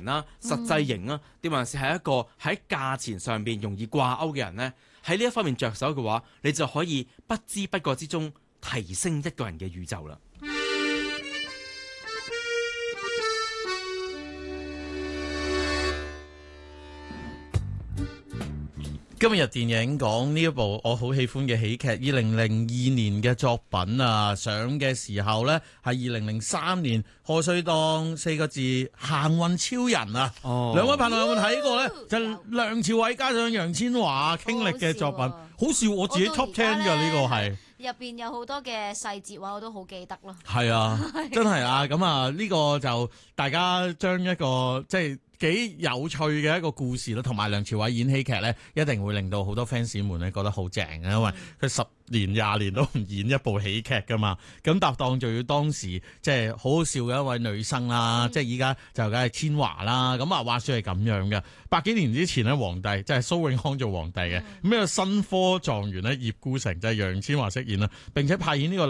人啦、實際型啊，定還是係一個喺價錢上邊容易掛鈎嘅人呢？喺呢一方面着手嘅話，你就可以不知不覺之中提升一個人嘅宇宙啦。 今日電影講呢一部我好喜歡嘅喜劇，2002年嘅作品啊，上嘅時候呢係2003年，賀歲檔4個字，行運超人啊！兩位朋友有冇睇過呢？就梁朝偉加上楊千嬅傾力嘅作品，好笑，我自己 top 10㗎呢個係。 入邊有好多嘅細節話我都好記得咯。 係啊，真係啊，咁啊呢個就大家將一個即係幾有趣嘅一個故事啦，同埋梁朝偉演喜劇咧，一定會令到好多 fans 們咧覺得好正嘅，因為佢10年20年都唔演一部喜劇噶嘛，咁搭檔就要當時即係好好笑嘅一位女生啦，即係依家就梗係千嬅啦，咁啊話說係咁樣嘅，百幾年之前咧皇帝即係蘇永康做皇帝嘅，咁呢個新科狀元咧葉孤城就係楊千嬅飾演啦，並且派遣呢個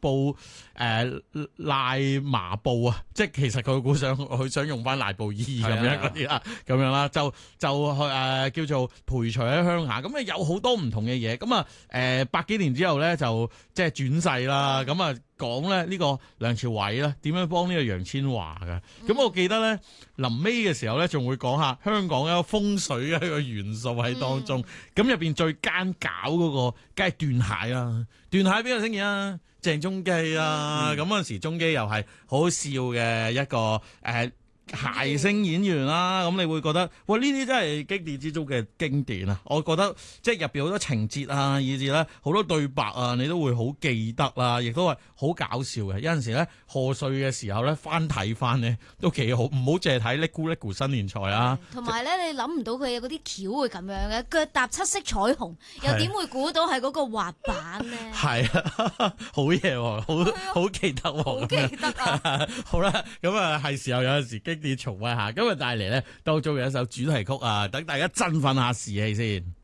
賴麻布啊，即係其實佢想用翻賴布衣咁樣嗰啲啦，咁樣啦，就叫做陪隨喺鄉下，咁啊有好多唔同嘅嘢，咁啊百幾年之後咧就即係轉世啦，咁啊講咧呢個梁朝偉咧點樣幫呢個楊千嬅嘅，咁我記得咧臨尾嘅時候咧仲會講下香港一個風水嘅一個元素喺當中，咁入邊最奸狡嗰個梗係段蟹啦，段蟹邊個飾演啊？鄭中基啊，咁嗰陣時中基又係好好笑嘅一個諧星演員啦，咁你會覺得哇呢啲真係經典之中嘅經典啊！我覺得即係入邊好多情節啊，以至咧好多對白啊，你都會好記得啦，亦都係好搞笑嘅。有陣時咧賀歲嘅時候咧翻睇翻咧都幾好，唔好淨係睇叻咕叻咕新年財啊！ 同埋咧，你諗唔到佢有嗰啲橋會咁樣嘅，腳踏七色彩虹，又點會估到係嗰個滑板咧？係啊，好嘢喎，好記得喎， 好記得啊！ 好啦，咁啊係時候有陣時。啲重溫下，今日帶嚟咧當中有一首主題曲啊，等大家振奮下士氣先。